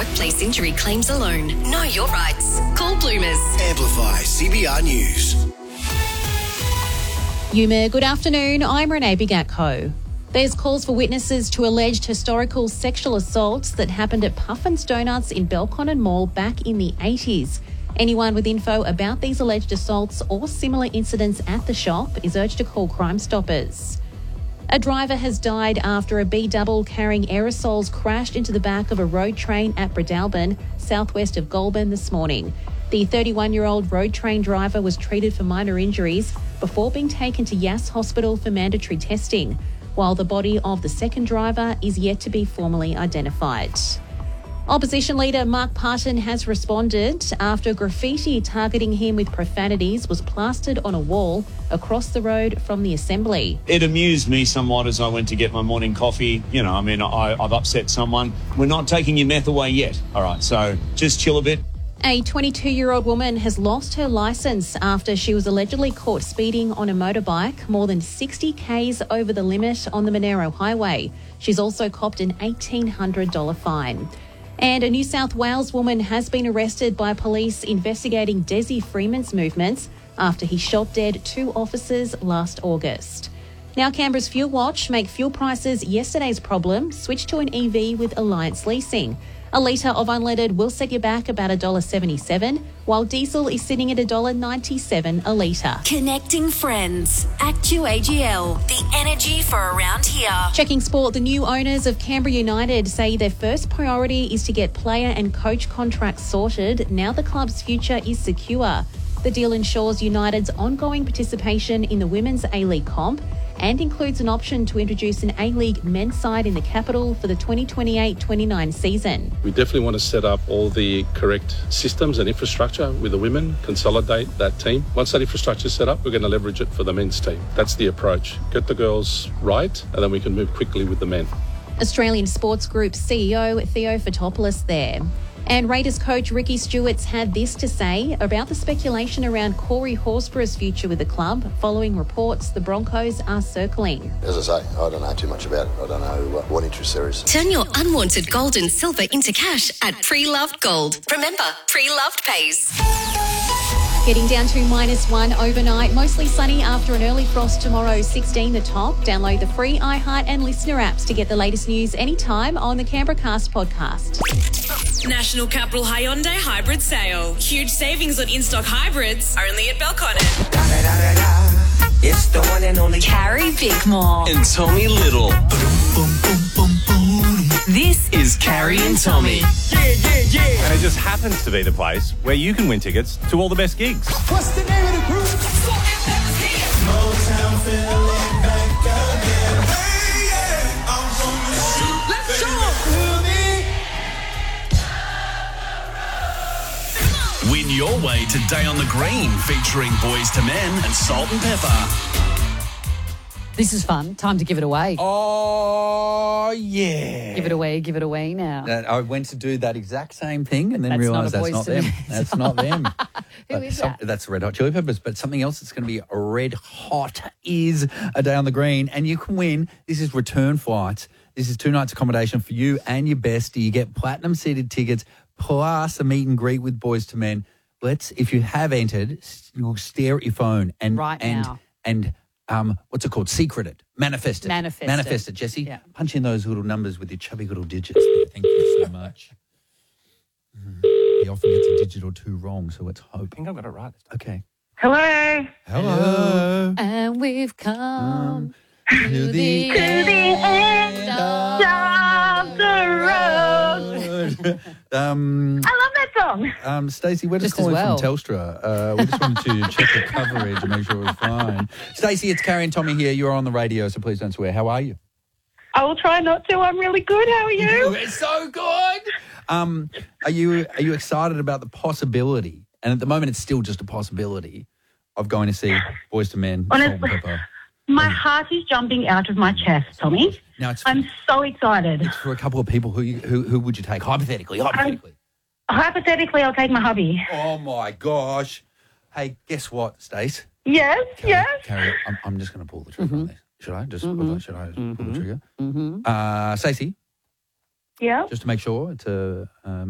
workplace injury claims alone. Know your rights. Call Bloomers. Amplify CBR News. Yuma, good afternoon. I'm Renee Bigatko. There's calls for witnesses to alleged historical sexual assaults that happened at Puffin's Donuts in Belconnen Mall back in the 80s. Anyone with info about these alleged assaults or similar incidents at the shop is urged to call Crime Stoppers. A driver has died after a B-double carrying aerosols crashed into the back of a road train at Breadalbin, southwest of Goulburn this morning. The 31-year-old road train driver was treated for minor injuries before being taken to Yass Hospital for mandatory testing, while the body of the second driver is yet to be formally identified. Opposition leader Mark Parton has responded after graffiti targeting him with profanities was plastered on a wall across the road from the Assembly. It amused me somewhat as I went to get my morning coffee. I've upset someone. We're not taking your meth away yet. All right, so just chill a bit. A 22-year-old woman has lost her licence after she was allegedly caught speeding on a motorbike more than 60 k's over the limit on the Monero Highway. She's also copped an $1,800 fine. And a New South Wales woman has been arrested by police investigating Desi Freeman's movements after he shot dead 2 officers last August. Now Canberra's Fuel Watch make fuel prices yesterday's problem switch to an EV with Alliance Leasing. A litre of unleaded will set you back about $1.77, while diesel is sitting at $1.97 a litre. Connecting friends. Actu-AGL. The energy for around here. Checking sport, the new owners of Canberra United say their first priority is to get player and coach contracts sorted now the club's future is secure. The deal ensures United's ongoing participation in the Women's A-League comp and includes an option to introduce an A-League men's side in the capital for the 2028-29 season. We definitely want to set up all the correct systems and infrastructure with the women, consolidate that team. Once that infrastructure is set up, we're going to leverage it for the men's team. That's the approach. Get the girls right, and then we can move quickly with the men. Australian Sports Group CEO Theo Fotopoulos there. And Raiders coach Ricky Stewart's had this to say about the speculation around Corey Horsburgh's future with the club following reports the Broncos are circling. As I say, I don't know too much about it. I don't know what interest there is. Turn your unwanted gold and silver into cash at Pre-Loved Gold. Remember, Pre-Loved pays. Getting down to -1 overnight. Mostly sunny after an early frost tomorrow, 16 the top. Download the free iHeart and Listener apps to get the latest news anytime on the Canberra Cast podcast. National Capital Hyundai Hybrid Sale. Huge savings on in-stock hybrids, only at Belconnen. It's the one and only Carrie Bickmore. And Tommy Little. This is Carrie and Tommy. And it just happens to be the place where you can win tickets to all the best gigs. What's the name of the group? Motown feeling back again. Hey, yeah, I'm gonna shoot. Let's show. Win your way to Day on the Green, featuring Boys to Men and Salt and Pepper. This is fun. Time to give it away. Oh, yeah. Give it away now. I went to do that exact same thing and then That's realised not a that's not Boyz II them. Men That's not them. Who is that? That's Red Hot Chili Peppers. But something else that's going to be red hot is A Day on the Green. And you can win. This is return flights. This is 2 nights accommodation for you and your bestie. You get platinum seated tickets plus a meet and greet with Boys to Men. If you have entered, you'll stare at your phone and what's it called? Secret it. Manifest it. Manifest it, Jesse. Yeah. Punch in those little numbers with your chubby little digits there. Thank you so much. He often gets a digit or 2 wrong, so let's hope. I think I've got it right. Okay. Hello. Hello. And we've come to the end of the road. I love that song. Stacey, we're just Just as calling well. from Telstra. We just wanted to check the coverage and make sure it was fine. Stacey, it's Carrie and Tommy here. You're on the radio, so please don't swear. How are you? I will try not to. I'm really good. How are you? It's so good. Are you excited about the possibility? And at the moment, it's still just a possibility of going to see Boys to Men. Honestly, Salt and Pepper. my heart is jumping out of my chest, Tommy. Now I'm so excited. It's for a couple of people. Who would you take? Hypothetically. Hypothetically, I'll take my hubby. Oh my gosh! Hey, guess what, Stace? Yes, yes. Carrie, I'm just going to pull the trigger on this. Should I? Should I pull the trigger? Stacey? Yeah. Just to make sure it's a